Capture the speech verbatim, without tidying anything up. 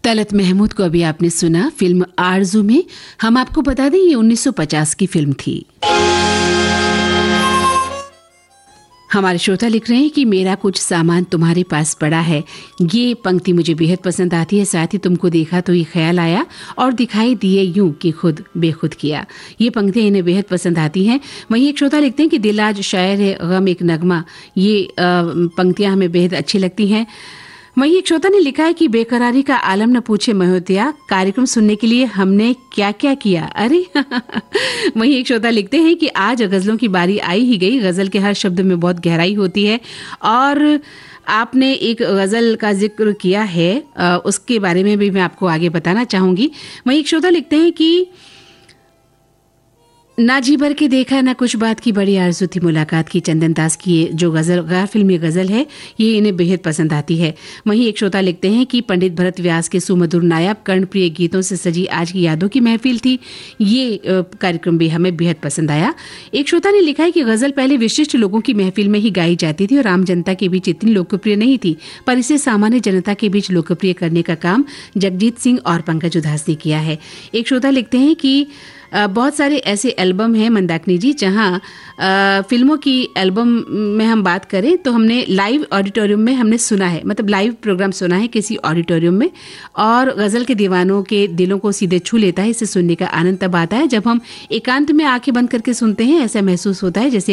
तलत महमूद को अभी आपने सुना फिल्म आरज़ू में। हम आपको बता दें ये उन्नीस सौ पचास की फिल्म थी। हमारे श्रोता लिख रहे हैं कि मेरा कुछ सामान तुम्हारे पास पड़ा है। ये पंक्ति मुझे बेहद पसंद आती है। साथ ही तुमको देखा तो ये ख्याल आया और दिखाई दिए यूं कि खुद बेखुद किया। ये पंक्तियां इन्हें बेहद पसंद आती हैं। वहीं एक श्रोता लिखते हैं कि दिल आज शायर है, गम एक नगमा। ये पंक्तियां हमें बेहद अच्छी लगती हैं। वहीं एक श्रोता ने लिखा है कि बेकरारी का आलम न पूछे महोदया, कार्यक्रम सुनने के लिए हमने क्या क्या किया। अरे वहीं एक श्रोता लिखते हैं कि आज गजलों की बारी आई ही गई। गजल के हर शब्द में बहुत गहराई होती है और आपने एक गजल का जिक्र किया है, उसके बारे में भी मैं आपको आगे बताना चाहूंगी। वहीं एक श्रोता लिखते हैं कि ना जी भर के देखा ना कुछ बात की बड़ी आरज़ू थी मुलाकात की। चंदन दास की जो गजल गैर फिल्मी गजल है ये इन्हें बेहद पसंद आती है। वहीं एक श्रोता लिखते हैं कि पंडित भरत व्यास के सुमधुर नायाब कर्णप्रिय गीतों से सजी आज की यादों की महफिल थी। ये कार्यक्रम भी हमें बेहद पसंद आया। एक श्रोता ने लिखा है कि गजल पहले विशिष्ट लोगों की महफिल में ही गाई जाती थी और आम जनता के बीच इतनी लोकप्रिय नहीं थी, पर इसे सामान्य जनता के बीच लोकप्रिय करने का काम जगजीत सिंह और पंकज उधास ने किया है। एक श्रोता लिखते हैं कि बहुत सारे ऐसे एल्बम हैं मंदाकिनी जी, जहां फिल्मों की एल्बम में हम बात करें तो हमने लाइव ऑडिटोरियम में हमने सुना है, मतलब लाइव प्रोग्राम सुना है किसी ऑडिटोरियम में, और गज़ल के दीवानों के दिलों को सीधे छू लेता है। इसे सुनने का आनंद तब आता है जब हम एकांत में आंखें बंद करके सुनते हैं। ऐसा महसूस होता है जैसे